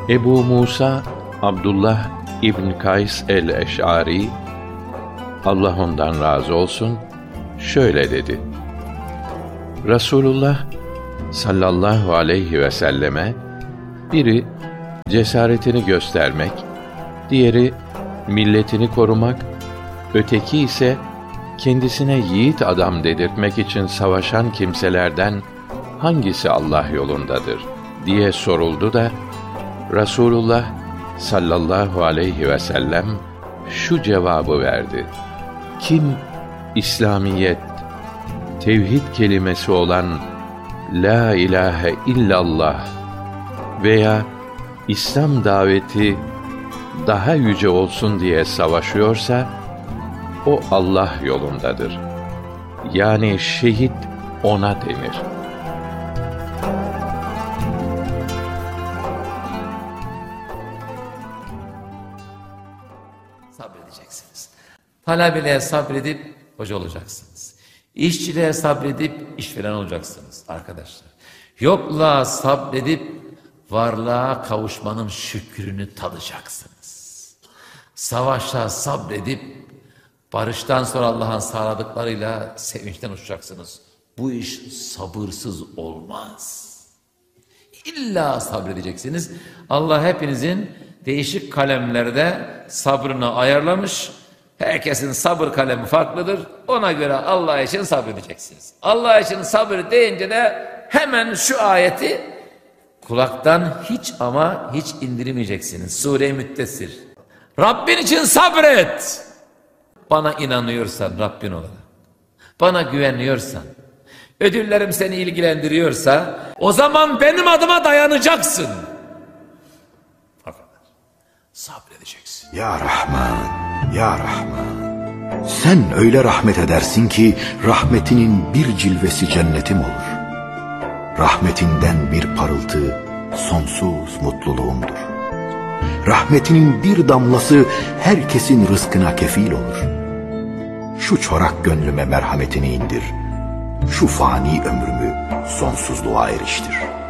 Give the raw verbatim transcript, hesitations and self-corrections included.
Ebu Musa Abdullah İbn Kays el-Eş'ari, Allah ondan razı olsun, şöyle dedi: Resulullah sallallahu aleyhi ve selleme biri cesaretini göstermek, diğeri milletini korumak, öteki ise kendisine yiğit adam dedirtmek için savaşan kimselerden hangisi Allah yolundadır diye soruldu da Resulullah sallallahu aleyhi ve sellem şu cevabı verdi: Kim İslamiyet, tevhid kelimesi olan la ilahe illallah veya İslam daveti daha yüce olsun diye savaşıyorsa, o Allah yolundadır. Yani şehit ona denir. Sabredeceksiniz. Talebeliğe sabredip hoca olacaksınız. İşçiliğe sabredip işveren olacaksınız arkadaşlar. Yokluğa sabredip varlığa kavuşmanın şükrünü tadacaksınız. Savaşa sabredip barıştan sonra Allah'ın sağladıklarıyla sevinçten uçacaksınız. Bu iş sabırsız olmaz. İlla sabredeceksiniz. Allah hepinizin değişik kalemlerde sabrını ayarlamış. Herkesin sabır kalemi farklıdır. Ona göre Allah için sabredeceksiniz. Allah için sabır deyince de hemen şu ayeti kulaktan hiç ama hiç indirmeyeceksiniz. Sure-i Müddessir. Rabbin için sabret. Bana inanıyorsan Rabbin olarak, bana güveniyorsan, ödüllerim seni ilgilendiriyorsa, o zaman benim adıma dayanacaksın. Fakat sabredeceksin. Ya Rahman, Ya Rahman, sen öyle rahmet edersin ki rahmetinin bir cilvesi cennetim olur. Rahmetinden bir parıltı sonsuz mutluluğumdur. Rahmetinin bir damlası herkesin rızkına kefil olur. Şu çorak gönlüme merhametini indir. Şu fani ömrümü sonsuzluğa eriştir.